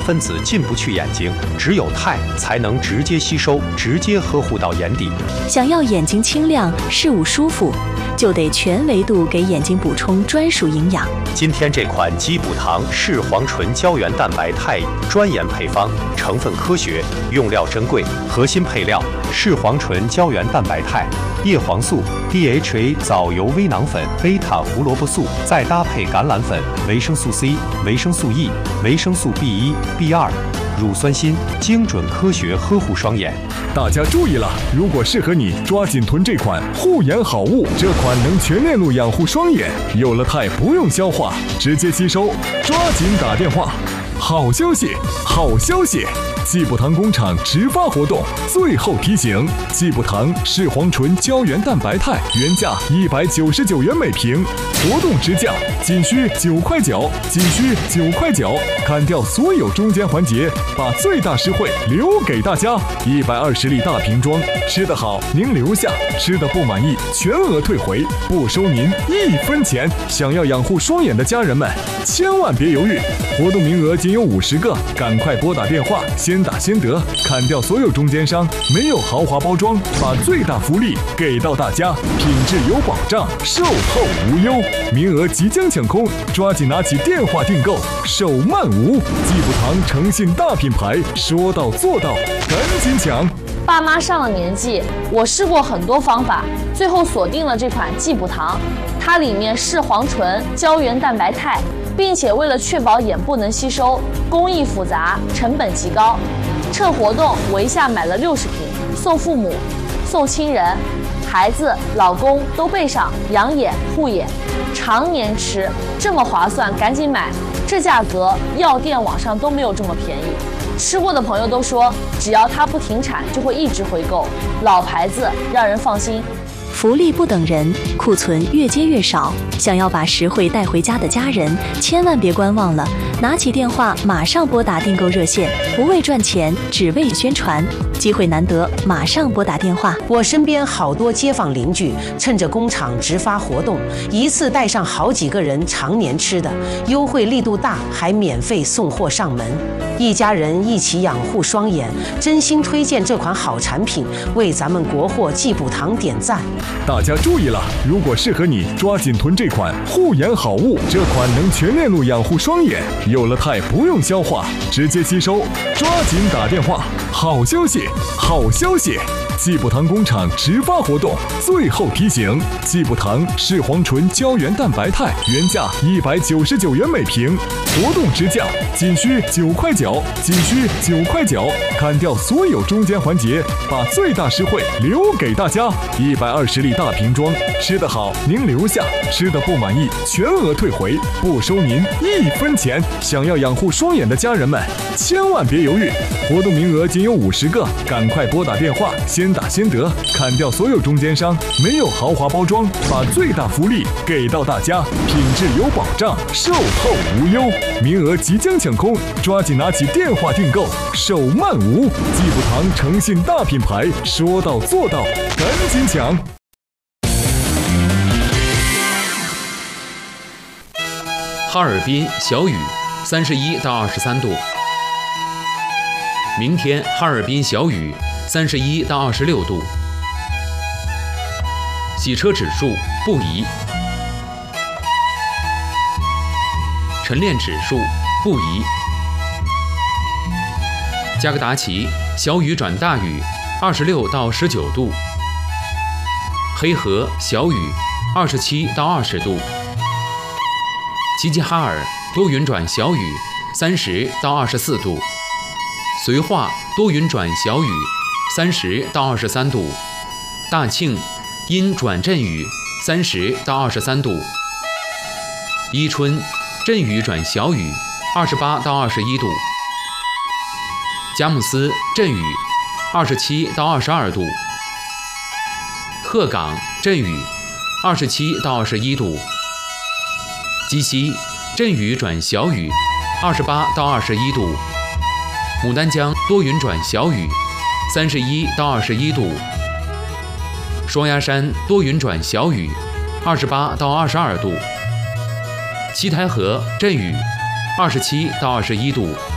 分子进不去眼睛，只有钛才能直接吸收，直接呵护到眼底。 想要眼睛清亮、视物舒服，就得全维度给眼睛补充专属营养。 今天这款鸡补堂视黄醇胶原蛋白肽专研配方，成分科学，用料珍贵，核心配料视黄醇胶原蛋白肽、叶黄素、DHA 藻油微囊粉、贝塔胡萝卜素，再搭配橄榄粉、维生素 C、维生素 E、维生素 B1、B2。乳酸锌，精准科学呵护双眼。 大家注意了，如果适合你，抓紧囤这款护眼好物。这款能全链路养护双眼，有了钛不用消化，直接吸收，抓紧打电话。好消息，好消息！季补堂工厂直发活动，最后提醒：季补堂视黄醇胶原蛋白肽原价199元每瓶，活动直降，仅需9块9，仅需9块9，砍掉所有中间环节，把最大实惠留给大家。120粒大瓶装，吃得好您留下，吃得不满意全额退回，不收您1分钱。想要养护双眼的家人们，千万别犹豫，活动名额仅有50个，赶快拨打电话，先打先得，砍掉所有中间商，没有豪华包装，把最大福利给到大家，品质有保障，售后无忧，名额即将抢空，抓紧拿起电话订购，手慢无。季补堂诚信大品牌，说到做到，赶紧抢！ 爸妈上了年纪，我试过很多方法，最后锁定了这款季补堂，它里面视黄醇胶原蛋白肽，并且为了确保眼部能吸收，工艺复杂，成本极高。趁活动，我一下买了60瓶，送父母、送亲人、孩子、老公都备上，养眼护眼，常年吃，这么划算，赶紧买！这价格药店网上都没有这么便宜。吃过的朋友都说，只要它不停产，就会一直回购，老牌子，让人放心。 福利不等人，库存越接越少。想要把实惠带回家的家人，千万别观望了，拿起电话马上拨打订购热线，不为赚钱，只为宣传。机会难得，马上拨打电话。 我身边好多街坊邻居趁着工厂直发活动，一次带上好几个人常年吃的，优惠力度大，还免费送货上门。一家人一起养护双眼，真心推荐这款好产品，为咱们国货季补堂点赞。 大家注意了，如果适合你，抓紧囤这款护眼好物。这款能全链路养护双眼，有了钛不用消化，直接吸收，抓紧打电话。好消息，好消息！季补堂工厂直发活动，最后提醒：季补堂视黄醇胶原蛋白肽原价199元每瓶，活动直降，仅需9块9，仅需9块9，砍掉所有中间环节，把最大实惠留给大家。120粒大瓶装，吃得好您留下，吃得不满意全额退回，不收您1分钱。想要养护双眼的家人们，千万别犹豫，活动名额仅有50个，赶快拨打电话，先打先得，砍掉所有中间商，没有豪华包装，把最大福利给到大家，品质有保障，售后无忧，名额即将抢空，抓紧拿起电话订购，手慢无。季补堂诚信大品牌，说到做到，赶紧抢！ 哈尔滨小雨31到23度，明天哈尔滨小雨31到26度，洗车指数不宜，晨练指数不宜。加格达奇小雨转大雨26到19度，黑河小雨27到20度，齐齐哈尔多云转小雨30到24度，绥化多云转小雨30到23度，大庆阴转阵雨30到23度，伊春阵雨转小雨28到21度，佳木斯阵雨27到22度，鹤岗阵雨27到21度，鸡西阵雨转小雨28到21度，牡丹江多云转小雨31到21度，双鸭山多云转小雨28到22度，七台河阵雨27到21度。